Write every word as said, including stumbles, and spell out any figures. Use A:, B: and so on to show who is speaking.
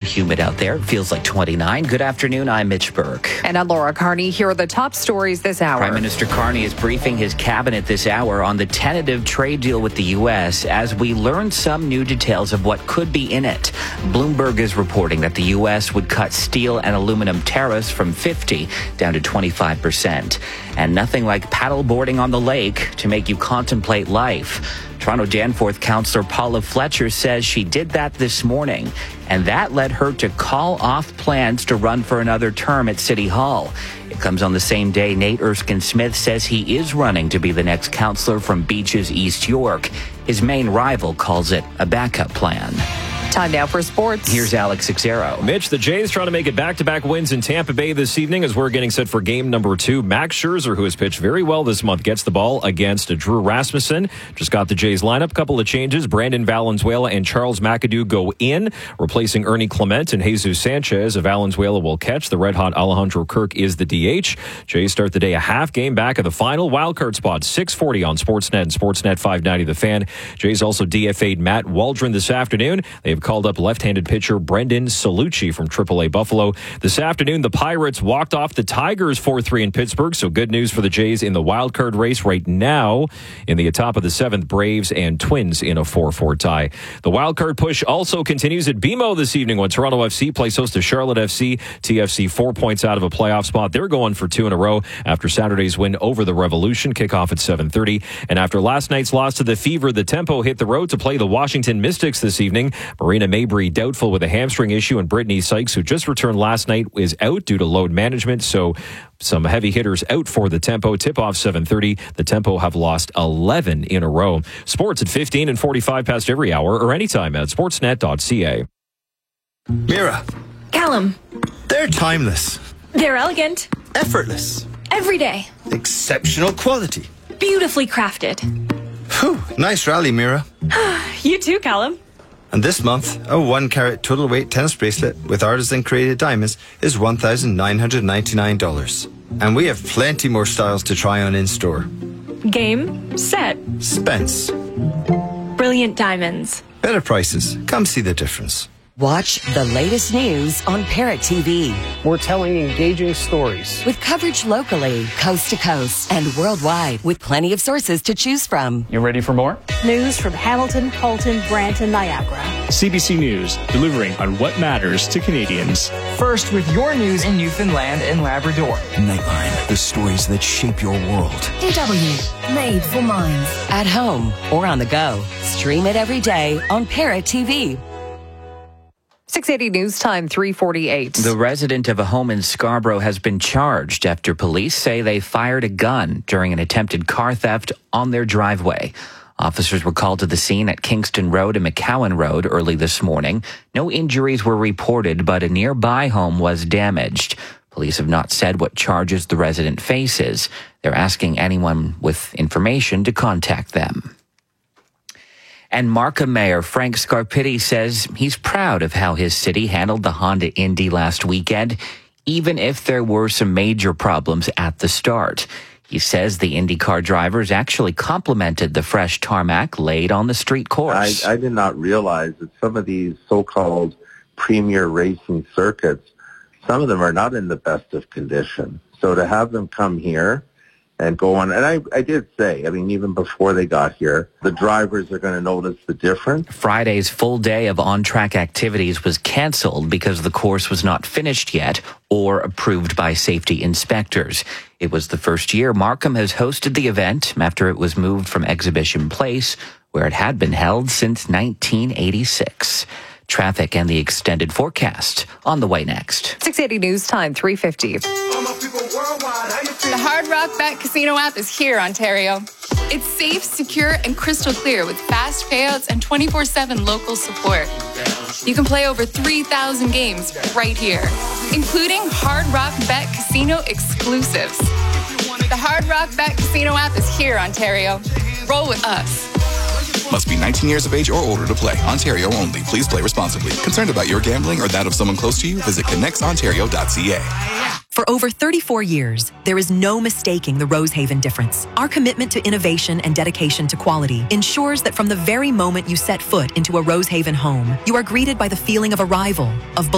A: humid out there. It feels like twenty-nine. Good afternoon. I'm Mitch Burke.
B: And I'm Laura Carney. Here are the top stories this hour.
A: Prime Minister Carney is briefing his cabinet this hour on the tentative trade deal with the U S as we learn some new details of what could be in it. Bloomberg is reporting that the U S would cut steel and aluminum tariffs from fifty down to twenty-five percent. And nothing like paddle boarding on the lake to make you contemplate life. Toronto Danforth councillor Paula Fletcher says she did that this morning, and that led her to call off plans to run for another term at City Hall. It comes on the same day Nate Erskine-Smith says he is running to be the next councillor from Beaches, East York. His main rival calls it a backup plan.
B: Time now for sports.
A: Here's Alex Xero.
C: Mitch, the Jays trying to make it back-to-back wins in Tampa Bay this evening as we're getting set for game number two. Max Scherzer, who has pitched very well this month, gets the ball against Drew Rasmussen. Just got the Jays lineup. Couple of changes. Brandon Valenzuela and Charles McAdoo go in, replacing Ernie Clement and Jesus Sanchez. Valenzuela will catch. The red-hot Alejandro Kirk is the D H. Jays start the day a half game back of the final wildcard spot, six forty on Sportsnet and Sportsnet five ninety The Fan. Jays also D F A'd Matt Waldron this afternoon. They have called up left-handed pitcher Brendan Salucci from triple A Buffalo. This afternoon, the Pirates walked off the Tigers four three in Pittsburgh, so good news for the Jays in the wild card race right now. In the top of the seventh, Braves and Twins in a four four tie. The wild card push also continues at B M O this evening when Toronto F C plays host to Charlotte F C. T F C four points out of a playoff spot. They're going for two in a row after Saturday's win over the Revolution. Kickoff at seven thirty. And after last night's loss to the Fever, the Tempo hit the road to play the Washington Mystics this evening. Marina Mabry doubtful with a hamstring issue, and Brittany Sykes, who just returned last night, is out due to load management. So some heavy hitters out for the Tempo. Tip-off seven thirty. The Tempo have lost eleven in a row. Sports at fifteen and forty-five past every hour or anytime at sportsnet dot c a.
D: Mira.
E: Callum.
D: They're timeless.
E: They're elegant.
D: Effortless.
E: Everyday.
D: Exceptional quality.
E: Beautifully crafted.
D: Whew, nice rally, Mira.
E: You too, Callum.
D: And this month, a one carat total weight tennis bracelet with artisan created diamonds is one thousand nine hundred ninety-nine dollars. And we have plenty more styles to try on in store.
E: Game, set,
D: Spence.
E: brilliant diamonds.
D: Better prices. Come see the difference.
F: Watch the latest news on Parrot T V.
G: We're telling engaging stories.
F: With coverage locally, coast to coast, and worldwide, with plenty of sources to choose from.
G: You ready for more?
H: News from Hamilton, Colton, Brant, and Niagara.
G: C B C News, delivering on what matters to Canadians.
I: First with your news in Newfoundland and Labrador.
J: Nightline, the stories that shape your world.
F: D W, made for minds. At home or on the go. Stream it every day on Parrot T V.
B: six eighty News Time, three forty-eight.
A: The resident of a home in Scarborough has been charged after police say they fired a gun during an attempted car theft on their driveway. Officers were called to the scene at Kingston Road and McCowan Road early this morning. No injuries were reported, but a nearby home was damaged. Police have not said what charges the resident faces. They're asking anyone with information to contact them. And Markham Mayor Frank Scarpitti says he's proud of how his city handled the Honda Indy last weekend, even if there were some major problems at the start. He says the IndyCar drivers actually complimented the fresh tarmac laid on the street course.
K: I, I did not realize that some of these so-called premier racing circuits, some of them are not in the best of condition. So to have them come here and go on, and I, I did say, I mean, even before they got here, the drivers are going to notice the difference.
A: Friday's full day of on-track activities was canceled because the course was not finished yet or approved by safety inspectors. It was the first year Markham has hosted the event after it was moved from Exhibition Place, where it had been held since nineteen eighty-six. Traffic and the extended forecast on the way next.
B: six eighty News Time, three fifty.
L: The Hard Rock Bet Casino app is here, Ontario. It's safe, secure, and crystal clear with fast payouts and twenty-four seven local support. You can play over three thousand games right here, including Hard Rock Bet Casino exclusives. The Hard Rock Bet Casino app is here, Ontario. Roll with us.
M: Must be nineteen years of age or older to play. Ontario only. Please play responsibly. Concerned about your gambling or that of someone close to you? Visit connects ontario dot c a.
N: For over thirty-four years, there is no mistaking the Rosehaven difference. Our commitment to innovation and dedication to quality ensures that from the very moment you set foot into a Rosehaven home, you are greeted by the feeling of arrival, of